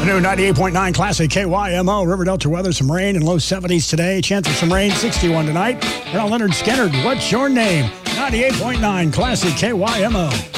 afternoon, 98.9 Classic KYMO. River Delta weather, some rain and low 70s today. Chance of some rain, 61 tonight. Now, Leonard Skinner, what's your name? 98.9 Classic KYMO.